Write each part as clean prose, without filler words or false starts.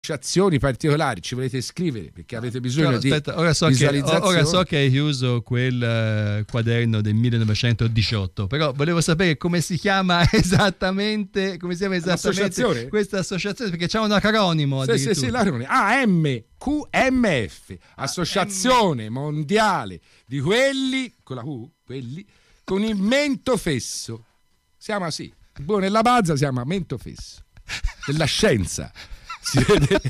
associazioni particolari, ci volete scrivere perché avete bisogno di ora so visualizzazione. che hai chiuso quel quaderno del 1918, però volevo sapere come si chiama esattamente questa associazione, perché c'è un acronimo. Sì, l'acronimo QMF, Associazione Mondiale di quelli con la Q, quelli con il mento fesso. Siamo sì, buono nella bazza, siamo a mento fesso della scienza. Si vede.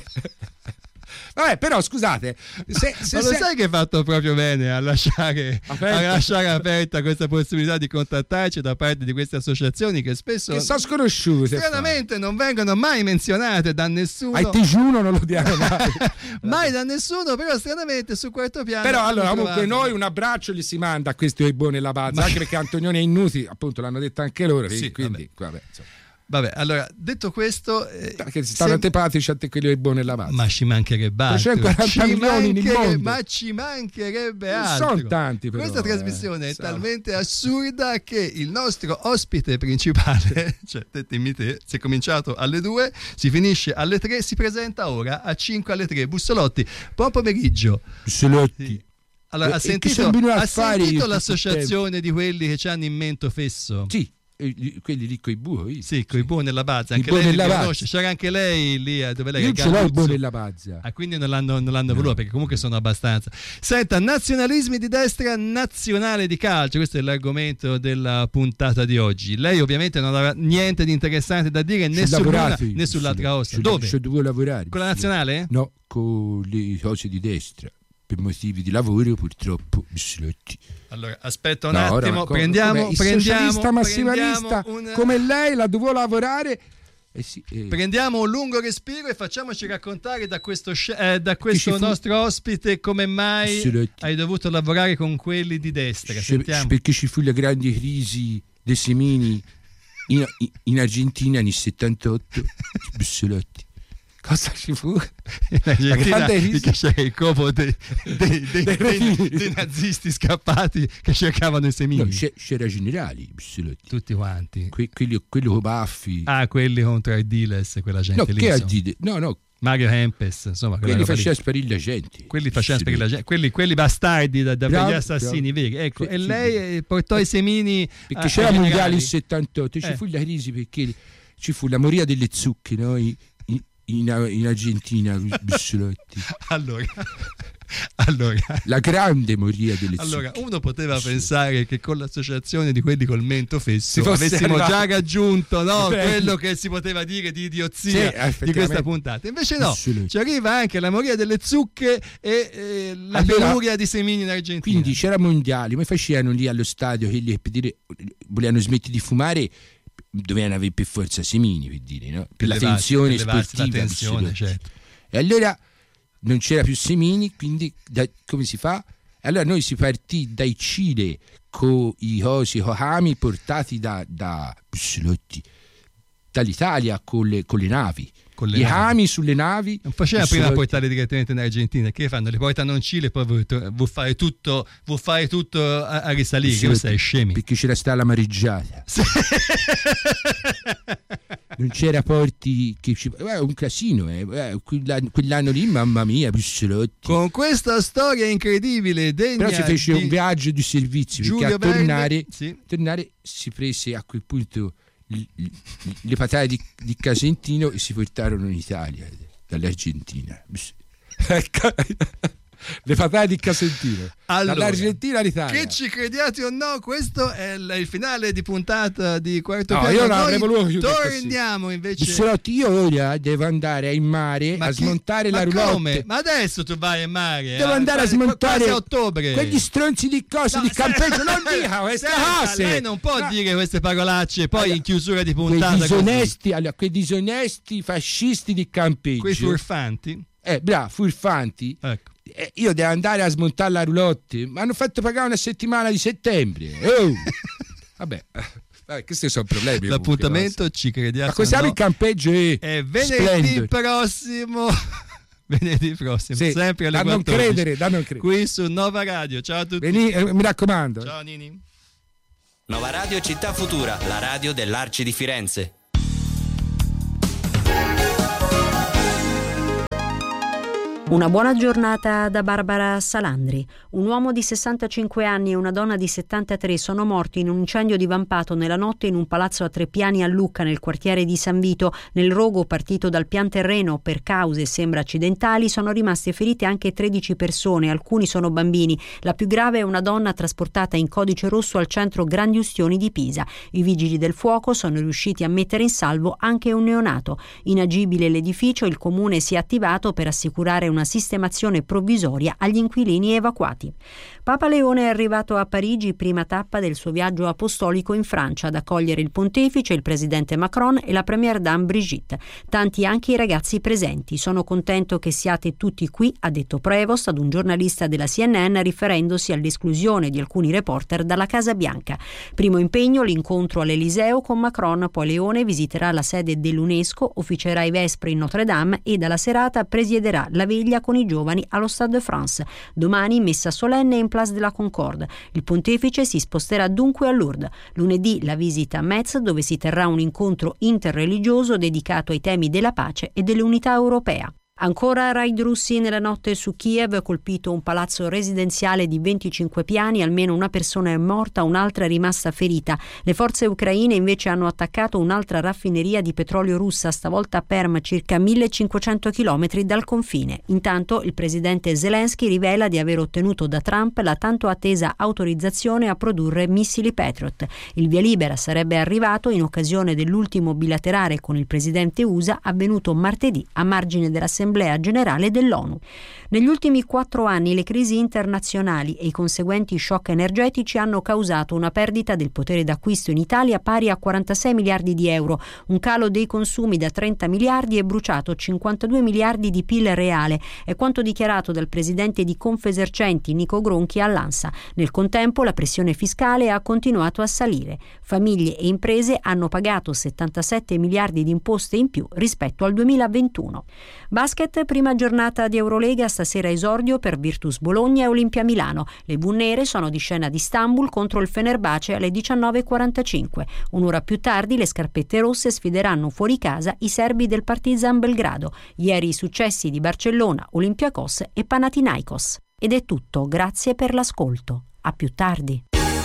Vabbè, però scusate, ma lo sai che hai fatto proprio bene a lasciare aperta questa possibilità di contattarci da parte di queste associazioni che spesso sono sconosciute, stranamente non vengono mai menzionate da nessuno. Ai digiuno non lo diamo mai. Mai da nessuno, però stranamente su Quarto Piano. Però allora comunque noi un abbraccio gli si manda a questi buoni nella bazza, anche perché Antonioni e Innuti appunto l'hanno detto anche loro, sì, quindi vabbè, vabbè, allora, detto questo, perché si stanno antipatici a te quelli buoni nella base. ma ci mancherebbe altro. 340 milioni nel mondo. Ma ci mancherebbe altro. Non sono tanti, però. Questa trasmissione è talmente assurda che il nostro ospite principale, cioè te, si è cominciato alle 2, si finisce alle 3, si presenta ora a 5 alle 3. Buon pomeriggio. Bussolotti. Allora, ha sentito l'associazione di quelli che hanno in mento fesso? Sì. Quelli lì coi buoi, sì, coi buoi nella bazza, anche lei li conosce. C'era anche lei lì dove lei io ce l'ho il buo nella bazza. Quindi non l'hanno voluto, perché comunque sono abbastanza. Senta, nazionalismi di destra, nazionale di calcio, questo è l'argomento della puntata di oggi. Lei ovviamente non aveva niente di interessante da dire né sull'altra ossa. Dove? Dovevo lavorare con la nazionale? No, con le cose di destra. Per motivi di lavoro, purtroppo, Bussolotti. Allora, aspetta un attimo, prendiamo socialista massimalista come lei la dovevo lavorare. Prendiamo un lungo respiro e facciamoci raccontare da questo nostro ospite come mai Bussolotti. Hai dovuto lavorare con quelli di destra. Sentiamo. Perché ci fu la grande crisi dei semini in Argentina nel 78. Bussolotti. Cosa ci fu? La grande che c'era il covo dei nazisti scappati che cercavano i semini. No, c'era Generali, Bussolotti. Tutti quanti. Quelli con baffi. Quelli contro Ardiles, quella gente lì. Che Ardiles? No. Mario Kempes, insomma. Quelli faceva sparire la gente. Quelli bastardi da gli assassini veri. Ecco, e lei portò i semini. Perché c'era Mondiale il 78, ci fu la crisi perché ci fu la moria delle zucche, no? In Argentina, Bussolotti. Allora, la grande moria delle zucche. Allora, uno poteva pensare che con l'associazione di quelli col mento fesso avessimo già raggiunto quello che si poteva dire di idiozia di questa puntata. Invece no, ci arriva anche la moria delle zucche e la penuria di semini in Argentina. Quindi c'era Mondiale, ma facevano lì allo stadio quelli per dire volevano smettere di fumare, dovevano avere per forza semini, per dire, no? Per la tensione sportiva, certo. E allora non c'era più semini, quindi come si fa? Allora noi si partì dai Cile con i Hohami portati da Bussolotti, dall'Italia con le navi. I Hami sulle navi. Non faceva prima a portarli direttamente in Argentina, che fanno? Li portano in Cile e poi vuol fare tutto a risalire. Questo è scemi. Perché c'era stata la mareggiata. Sì. Non c'era porti un casino, quell'anno lì, mamma mia, Bussolotti. Con questa storia incredibile degna. Però si fece un viaggio di servizio, Giulio perché tornare si prese a quel punto le patate di Casentino e si portarono in Italia dall'Argentina. Le patate di Casentino, allora, dall'Argentina all'Italia. Che ci crediate o no, questo è il finale di puntata di Quarto Piano. Io non avrei voluto chiudere torniamo invece. Bussolotti, io ora devo andare in mare a smontare la roulotte. Come? Ma adesso tu vai in mare? Devo andare a smontare a ottobre. Quegli stronzi di cose di campeggio. Non dica queste cose. Lei non può dire queste parolacce poi in chiusura di puntata. Quei disonesti fascisti di campeggio. Quei furfanti. Furfanti. Ecco. Io devo andare a smontare la roulotte. Mi hanno fatto pagare una settimana di settembre. Vabbè, questi sono problemi. L'appuntamento ci crediamo. Ma cos'è il campeggio? È venerdì prossimo. Sì, sempre alle 14. Da non credere. Qui su Nova Radio. Ciao a tutti. Mi raccomando. Ciao Nini. Nova Radio Città Futura, la radio dell'Arci di Firenze. Una buona giornata da Barbara Salandri. Un uomo di 65 anni e una donna di 73 sono morti in un incendio divampato nella notte in un palazzo a 3 piani a Lucca, nel quartiere di San Vito. Nel rogo partito dal pian terreno per cause sembra accidentali sono rimaste ferite anche 13 persone, alcuni sono bambini. La più grave è una donna trasportata in codice rosso al centro Grandi Ustioni di Pisa. I vigili del fuoco sono riusciti a mettere in salvo anche un neonato. Inagibile l'edificio, il comune si è attivato per assicurare una sistemazione provvisoria agli inquilini evacuati. Papa Leone è arrivato a Parigi, prima tappa del suo viaggio apostolico in Francia, ad accogliere il pontefice, il presidente Macron e la première dame Brigitte. Tanti anche i ragazzi presenti. Sono contento che siate tutti qui, ha detto Prevost ad un giornalista della CNN, riferendosi all'esclusione di alcuni reporter dalla Casa Bianca. Primo impegno l'incontro all'Eliseo con Macron, poi Leone visiterà la sede dell'UNESCO, officerà i vespri in Notre Dame e dalla serata presiederà la veglia con i giovani allo Stade de France. Domani messa solenne in Place de la Concorde. Il pontefice si sposterà dunque a Lourdes. Lunedì la visita a Metz, dove si terrà un incontro interreligioso dedicato ai temi della pace e dell'unità europea. Ancora raid russi nella notte su Kiev, colpito un palazzo residenziale di 25 piani, almeno una persona è morta, un'altra è rimasta ferita. Le forze ucraine invece hanno attaccato un'altra raffineria di petrolio russa, stavolta a Perm, circa 1500 km dal confine. Intanto il presidente Zelensky rivela di aver ottenuto da Trump la tanto attesa autorizzazione a produrre missili Patriot. Il via libera sarebbe arrivato in occasione dell'ultimo bilaterale con il presidente USA avvenuto martedì a margine dell'Assemblea Generale dell'ONU. Negli ultimi 4 anni le crisi internazionali e i conseguenti shock energetici hanno causato una perdita del potere d'acquisto in Italia pari a 46 miliardi di euro, un calo dei consumi da 30 miliardi e bruciato 52 miliardi di PIL reale, è quanto dichiarato dal presidente di Confesercenti Nico Gronchi all'ANSA. Nel contempo la pressione fiscale ha continuato a salire. Famiglie e imprese hanno pagato 77 miliardi di imposte in più rispetto al 2021. Basket, prima giornata di Eurolega, stasera esordio per Virtus Bologna e Olimpia Milano. Le blu nere sono di scena ad Istanbul contro il Fenerbahce alle 19:45. Un'ora più tardi le scarpette rosse sfideranno fuori casa i serbi del Partizan Belgrado. Ieri i successi di Barcellona, Olympiacos e Panathinaikos. Ed è tutto, grazie per l'ascolto. A più tardi.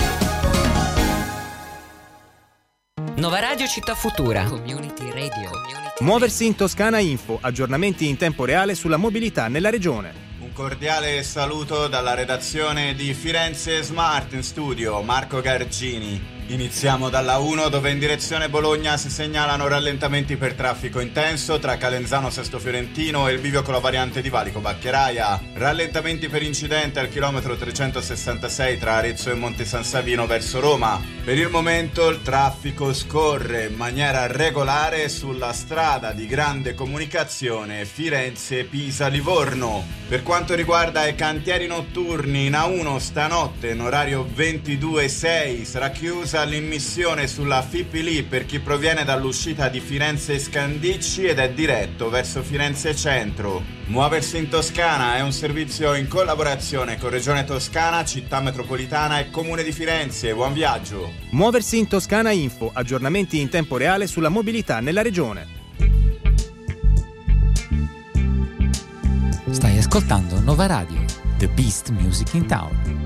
Nova Radio Città Futura. Community Radio. Muoversi in Toscana Info, aggiornamenti in tempo reale sulla mobilità nella regione. Un cordiale saluto dalla redazione di Firenze Smart in studio, Marco Gargini. Iniziamo dalla 1 dove in direzione Bologna si segnalano rallentamenti per traffico intenso tra Calenzano Sesto Fiorentino e il bivio con la variante di Valico Baccheraia. Rallentamenti per incidente al chilometro 366 tra Arezzo e Monte San Savino verso Roma. Per il momento il traffico scorre in maniera regolare sulla strada di grande comunicazione Firenze-Pisa-Livorno. Per quanto riguarda i cantieri notturni, in A1 stanotte in orario 22:06 sarà chiusa l'immissione sulla Fipili per chi proviene dall'uscita di Firenze Scandicci ed è diretto verso Firenze Centro. Muoversi in Toscana è un servizio in collaborazione con Regione Toscana, Città Metropolitana e Comune di Firenze. Buon viaggio! Muoversi in Toscana Info, aggiornamenti in tempo reale sulla mobilità nella regione. Stai ascoltando Nova Radio, the best music in town.